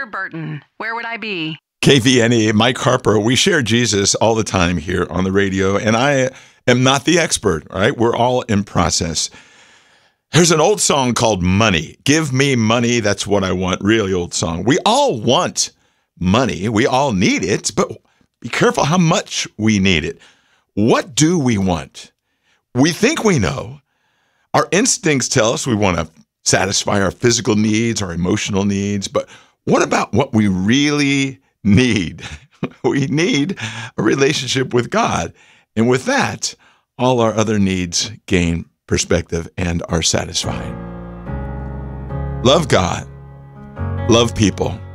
Burton. Where would I be? KVNE, Mike Harper. We share Jesus all the time here on the radio, and I am not the expert, all right? We're all in process. There's an old song called Money. Give me money, that's what I want. Really old song. We all want money. We all need it, but be careful how much we need it. What do we want? We think we know. Our instincts tell us we want to satisfy our physical needs, our emotional needs, but what about what we really need? We need a relationship with God. And with that, all our other needs gain perspective and are satisfied. Love God, love people,